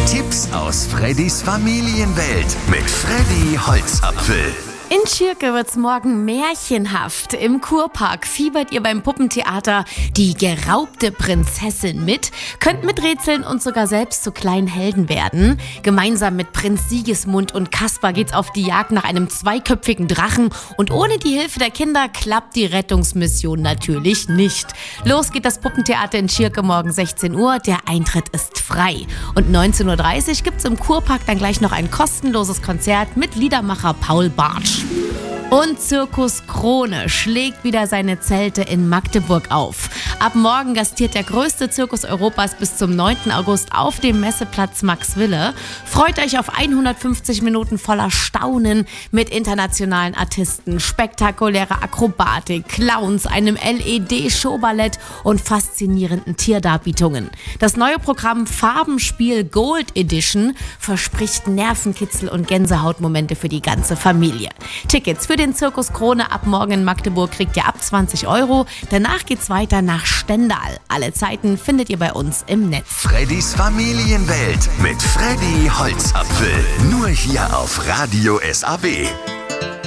Tipps aus Freddys Familienwelt mit Freddy Holzapfel. In Tschirke wird's morgen märchenhaft. Im Kurpark fiebert ihr beim Puppentheater Die geraubte Prinzessin mit, könnt miträtseln und sogar selbst zu kleinen Helden werden. Gemeinsam mit Prinz Sigismund und Kaspar geht's auf die Jagd nach einem zweiköpfigen Drachen und ohne die Hilfe der Kinder klappt die Rettungsmission natürlich nicht. Los geht das Puppentheater in Tschirke morgen 16 Uhr, der Eintritt ist frei. Und 19.30 Uhr gibt's im Kurpark dann gleich noch ein kostenloses Konzert mit Liedermacher Paul Bartsch. Und Zirkus Krone schlägt wieder seine Zelte in Magdeburg auf. Ab morgen gastiert der größte Zirkus Europas bis zum 9. August auf dem Messeplatz Maxwille. Freut euch auf 150 Minuten voller Staunen mit internationalen Artisten, spektakulärer Akrobatik, Clowns, einem LED-Showballett und faszinierenden Tierdarbietungen. Das neue Programm Farbenspiel Gold Edition verspricht Nervenkitzel und Gänsehautmomente für die ganze Familie. Tickets für den Zirkus Krone ab morgen in Magdeburg kriegt ihr ab 20 Euro. Danach geht's weiter nach Stendal. Alle Zeiten findet ihr bei uns im Netz. Freddys Familienwelt mit Freddy Holzapfel. Nur hier auf Radio SAB.